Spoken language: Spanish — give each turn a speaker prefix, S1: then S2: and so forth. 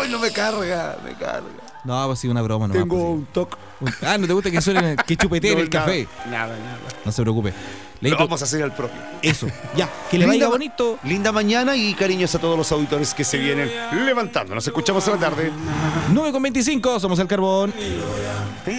S1: no me carga.
S2: No, pues sí, una broma. No
S1: Tengo un toque.
S2: ¿no te gusta que suene, que chupetee
S1: No,
S2: el café?
S1: Nada.
S2: No se preocupe.
S1: Lo
S2: Leito,
S1: vamos a hacer al propio.
S2: eso. Ya, que le vaya bonito.
S1: Linda mañana y cariños a todos los auditores que se vienen levantando. Nos escuchamos a la tarde.
S2: 9:25, somos el Carbón.